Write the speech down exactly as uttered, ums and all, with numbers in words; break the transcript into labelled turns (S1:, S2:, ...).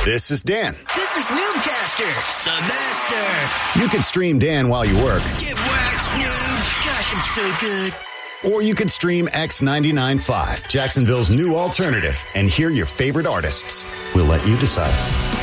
S1: This is Dan.
S2: This is Noobcaster, the master.
S1: You can stream Dan while you work.
S2: Get waxed, noob. Gosh, I'm so good.
S1: Or you could stream X ninety-nine point five, Jacksonville's new alternative, and hear your favorite artists. We'll let you decide.